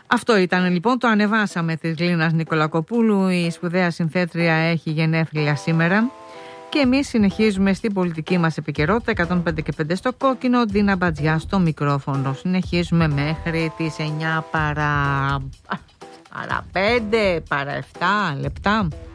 Αυτό ήταν λοιπόν, το ανεβάσαμε της Γλίνας Νικολακοπούλου. Η σπουδαία συνθέτρια έχει γενέθλια σήμερα. Και εμείς συνεχίζουμε στην πολιτική μας επικαιρότητα. 105 και 5 στο κόκκινο, Ντίνα Μπατζιά στο μικρόφωνο. Συνεχίζουμε μέχρι τις 9 παρά 5, παρά 7 λεπτά.